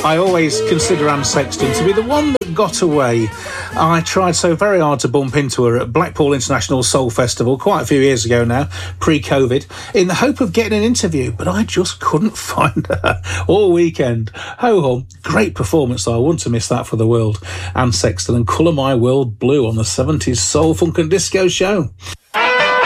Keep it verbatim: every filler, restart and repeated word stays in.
I always consider Anne Sexton to be the one that got away. I tried so very hard to bump into her at Blackpool International Soul Festival quite a few years ago now, pre-COVID, in the hope of getting an interview, but I just couldn't find her all weekend. Ho-hum, great performance though, I wouldn't have missed that for the world. Anne Sexton and Colour My World Blue on the seventies Soul, Funk and Disco Show.